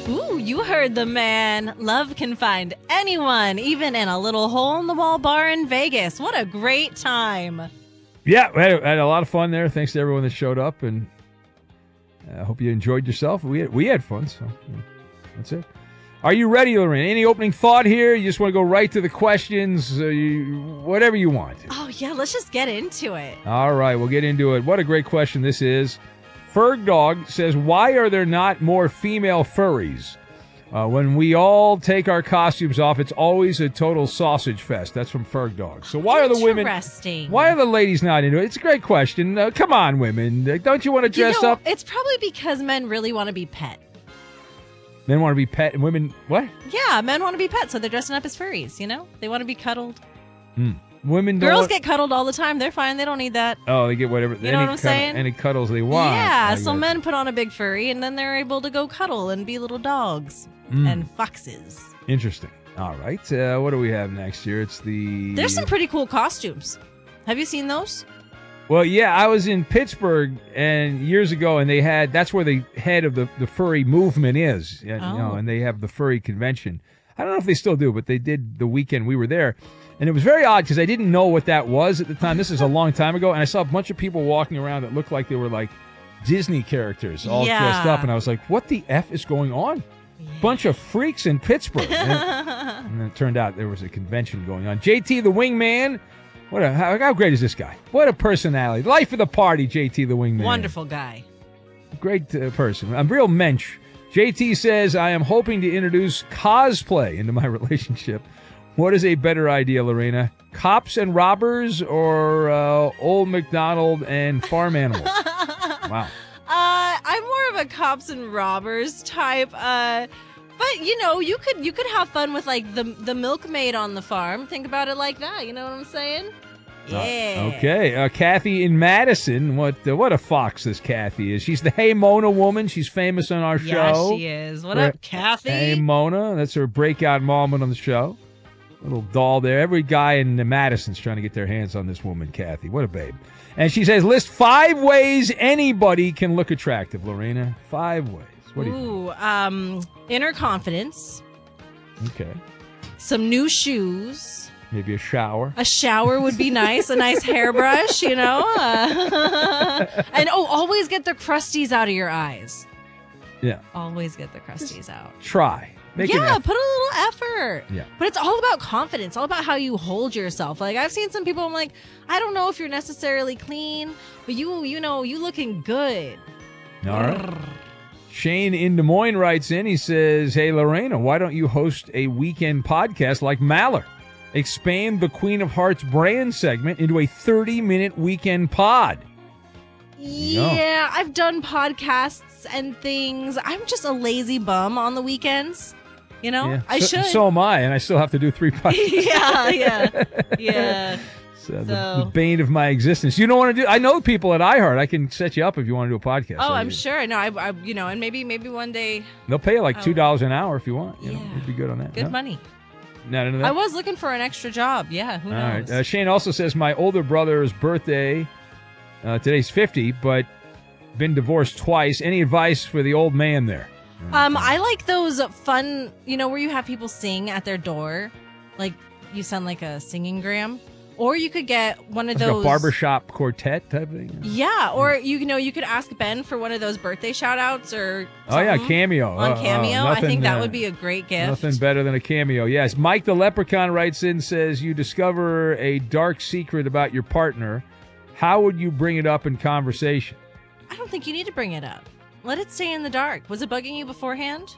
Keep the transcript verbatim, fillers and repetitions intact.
Ooh, you heard the man. Love can find anyone, even in a little hole-in-the-wall bar in Vegas. What a great time. Yeah, we had, had a lot of fun there. Thanks to everyone that showed up, and I uh, hope you enjoyed yourself. We had, we had fun, so yeah, that's it. Are you ready, Lorraine? Any opening thought here? You just want to go right to the questions? Uh, you, whatever you want. Oh, yeah, let's just get into it. All right, we'll get into it. What a great question this is. Ferg Dog says, why are there not more female furries? Uh, when we all take our costumes off, it's always a total sausage fest. That's from Ferg Dog. So why are the women... Interesting. Why are the ladies not into it? It's a great question. Uh, come on, women. Uh, don't you want to dress you know, up? It's probably because men really want to be pet. Men want to be pet, and women... What? Yeah, men want to be pet, so they're dressing up as furries, you know? They want to be cuddled. Hmm. Women don't... Girls get cuddled all the time. They're fine. They don't need that. Oh, they get whatever... You know what I'm saying? Any cuddles they want. Yeah, so men put on a big furry, and then they're able to go cuddle and be little dogs Mm. and foxes. Interesting. All right. Uh, what do we have next year? It's the... There's some pretty cool costumes. Have you seen those? Well, yeah, I was in Pittsburgh and years ago, and they had... That's where the head of the, the furry movement is. You Oh. know, and they have the furry convention. I don't know if they still do, but they did the weekend we were there. And it was very odd because I didn't know what that was at the time. This is a long time ago. And I saw a bunch of people walking around that looked like they were like Disney characters all Yeah. dressed up. And I was like, what the F is going on? Yeah. Bunch of freaks in Pittsburgh. and, and then it turned out there was a convention going on. J T the Wingman. What a, how, how great is this guy? What a personality. Life of the party, J T the Wingman. Wonderful guy. Great uh, person. I'm real mensch. J T says, I am hoping to introduce cosplay into my relationship. What is a better idea, Lorena? Cops and robbers or uh, Old MacDonald and farm animals? Wow. Uh, I'm more of a cops and robbers type. Uh, but you know, you could you could have fun with like the the milkmaid on the farm. Think about it like that. You know what I'm saying? Yeah. Uh, okay. Uh, Kathy in Madison. What uh, what a fox this Kathy is. She's the Hey Mona woman. She's famous on our Yeah, show. she is. What Her- up, Kathy? Hey Mona. That's her breakout moment on the show. Little doll there. Every guy in Madison's trying to get their hands on this woman, Kathy. What a babe. And she says, list five ways anybody can look attractive, Lorena. Five ways. What do you Ooh, um, inner confidence, think? Okay. some new shoes. Maybe a shower. A shower would be nice. A nice hairbrush, you know. Uh, and oh, always get the crusties out of your eyes. Yeah. Always get the crusties out. Try. Make an yeah, effort. put a little effort. Yeah. But it's all about confidence, all about how you hold yourself. Like I've seen some people, I'm like, I don't know if you're necessarily clean, but you, you know, you looking good. All right. Shane in Des Moines writes in. He says, hey, Lorena, why don't you host a weekend podcast like Maller? Expand the Queen of Hearts brand segment into a thirty-minute weekend pod. you go. Yeah, I've done podcasts and things. I'm just a lazy bum on the weekends. You know, Yeah. I so, should. So am I, and I still have to do three podcasts. yeah, yeah, yeah. So the, So- the bane of my existence. You don't want to do. I know people at iHeart. I can set you up if you want to do a podcast. Oh, So I'm you- sure. No, I, I, you know, and maybe, maybe one day, They'll pay you like Oh. two dollars an hour if you want. You know, Yeah. you'd be good on that. good No? money. Not into that. I was looking for an extra job. Yeah, who All knows? right. Uh, Shane also says my older brother's birthday. Uh, today's fifty, but been divorced twice. Any advice for the old man there? Um, I like those fun, you know, where you have people sing at their door, like you sound like a singing gram, or you could get one of Like those a barbershop quartet type of thing. Yeah, or you, you know, you could ask Ben for one of those birthday shout outs or Oh yeah, something cameo on Uh, uh, Cameo. I nothing, think that uh, would be a great gift. Nothing better than a cameo. Yes. Mike the Leprechaun writes in, says, you discover a dark secret about your partner. How would you bring it up in conversation? I don't think you need to bring it up. Let it stay in the dark. Was it bugging you beforehand?